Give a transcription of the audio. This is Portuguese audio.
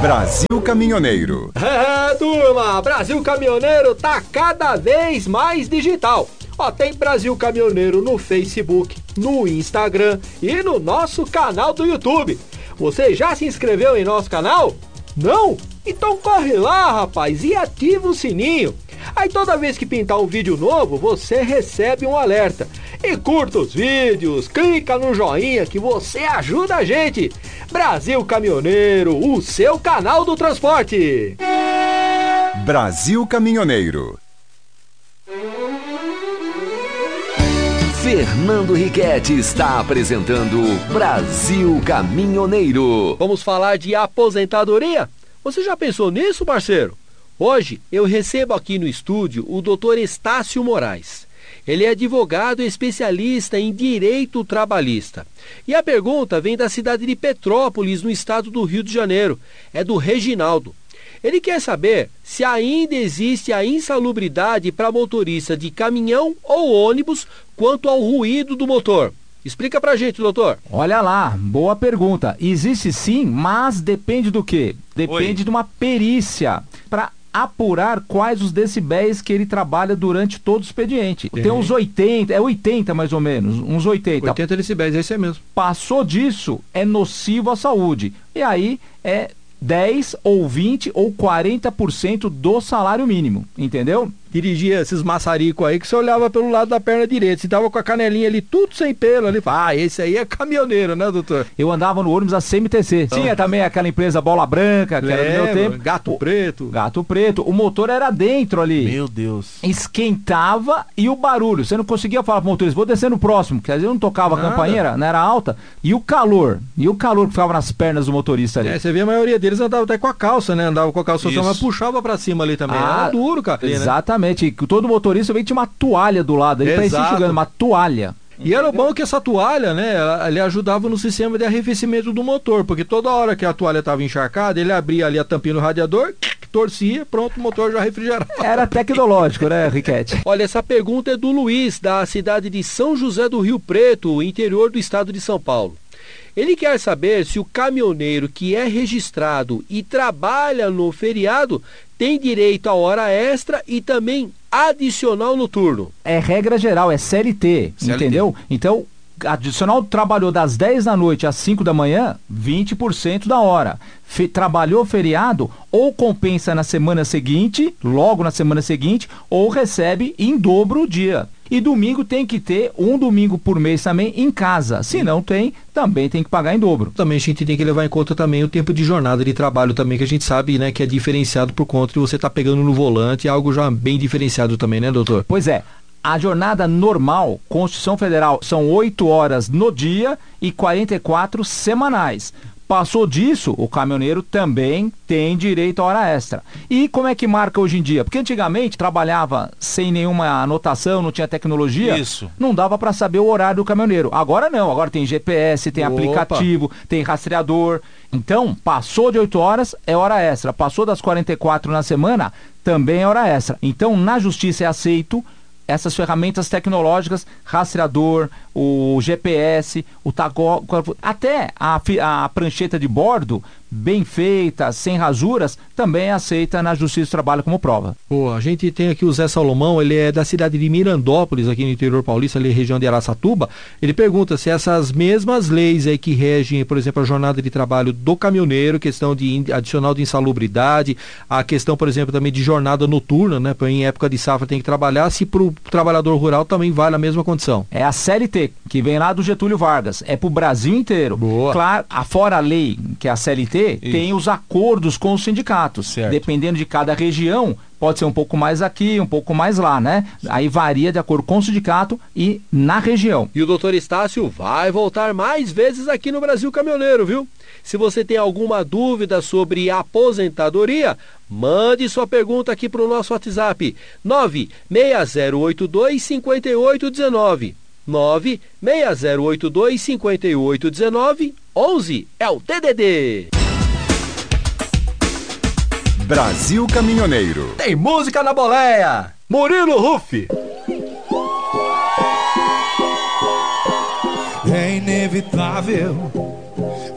Brasil Caminhoneiro. Turma, Brasil Caminhoneiro tá cada vez mais digital. Tem Brasil Caminhoneiro no Facebook, no Instagram e no nosso canal do YouTube. Você já se inscreveu em nosso canal? Não? Então corre lá, rapaz, e ativa o sininho. Aí toda vez que pintar um vídeo novo, você recebe um alerta. E curta os vídeos, clica no joinha que você ajuda a gente. Brasil Caminhoneiro, o seu canal do transporte. Brasil Caminhoneiro. Fernando Riquetti está apresentando Brasil Caminhoneiro. Vamos falar de aposentadoria? Você já pensou nisso, parceiro? Hoje eu recebo aqui no estúdio o Dr. Estácio Moraes. Ele é advogado e especialista em direito trabalhista. E a pergunta vem da cidade de Petrópolis, no estado do Rio de Janeiro. É do Reginaldo. Ele quer saber se ainda existe a insalubridade para motorista de caminhão ou ônibus quanto ao ruído do motor. Explica pra gente, doutor. Olha lá, boa pergunta. Existe sim, mas depende do quê? Depende de uma perícia para apurar quais os decibéis que ele trabalha durante todo o expediente. Tem uns 80, 80 mais ou menos, uns 80. 80 decibéis, esse é mesmo. Passou disso, é nocivo à saúde. E aí é 10 ou 20 ou 40% do salário mínimo, entendeu? Dirigia esses maçaricos aí que você olhava pelo lado da perna direita, se tava com a canelinha ali, tudo sem pelo ali, esse aí é caminhoneiro, né, doutor? Eu andava no ônibus a CMTC. Tinha também aquela empresa Bola Branca, que era do meu tempo. Gato Preto. Gato Preto. O motor era dentro ali. Meu Deus. Esquentava e o barulho. Você não conseguia falar pro motorista, vou descer no próximo, porque às vezes não tocava a campainha, não era alta. E o calor que ficava nas pernas do motorista ali. Você vê a maioria deles andava até com a calça, né? Andava com a calça social, mas puxava pra cima ali também. Era duro, cara. Exatamente. Todo motorista tinha uma toalha do lado, ele parecia enxugando, uma toalha. E era bom que essa toalha, né, ele ajudava no sistema de arrefecimento do motor, porque toda hora que a toalha estava encharcada, ele abria ali a tampinha do radiador, torcia, pronto, o motor já refrigerava. Era tecnológico, né, Riquetti? Olha, essa pergunta é do Luiz, da cidade de São José do Rio Preto, interior do estado de São Paulo. Ele quer saber se o caminhoneiro que é registrado e trabalha no feriado tem direito a hora extra e também adicional noturno. É regra geral, é CLT. Entendeu? Então, adicional trabalhou das 10 da noite às 5 da manhã, 20% da hora. Trabalhou feriado, ou compensa na semana seguinte, logo na semana seguinte, ou recebe em dobro o dia. E domingo tem que ter um domingo por mês também em casa. Se não tem, também tem que pagar em dobro. Também a gente tem que levar em conta também o tempo de jornada de trabalho também, que a gente sabe, né, que é diferenciado por conta de você estar pegando no volante, é algo já bem diferenciado também, né, doutor? Pois é. A jornada normal, Constituição Federal, são 8 horas no dia e 44 semanais. Passou disso, o caminhoneiro também tem direito a hora extra. E como é que marca hoje em dia? Porque antigamente trabalhava sem nenhuma anotação, não tinha tecnologia, não dava para saber o horário do caminhoneiro. Agora não, agora tem GPS, tem aplicativo, tem rastreador. Então, passou de 8 horas, é hora extra. Passou das 44 na semana, também é hora extra. Então, na justiça é aceito essas ferramentas tecnológicas, rastreador, o GPS, o tacógrafo, até a prancheta de bordo, bem feita, sem rasuras, também é aceita na Justiça do Trabalho como prova. A gente tem aqui o Zé Salomão, ele é da cidade de Mirandópolis, aqui no interior paulista, ali região de Araçatuba. Ele pergunta se essas mesmas leis aí que regem, por exemplo, a jornada de trabalho do caminhoneiro, questão de adicional de insalubridade, a questão, por exemplo, também de jornada noturna, né? Em época de safra tem que trabalhar, se para o trabalhador rural também vale a mesma condição. É a CLT, que vem lá do Getúlio Vargas, é para o Brasil inteiro. Claro, fora a lei, que é a CLT, tem os acordos com os sindicatos. Certo. Dependendo de cada região, pode ser um pouco mais aqui, um pouco mais lá, né? Aí varia de acordo com o sindicato e na região. E o doutor Estácio vai voltar mais vezes aqui no Brasil Caminhoneiro, viu? Se você tem alguma dúvida sobre aposentadoria, mande sua pergunta aqui para o nosso WhatsApp, 96082-5819. 96082-5819, 11 é o DDD. Brasil Caminhoneiro. Tem música na boleia. Murilo Ruff. É inevitável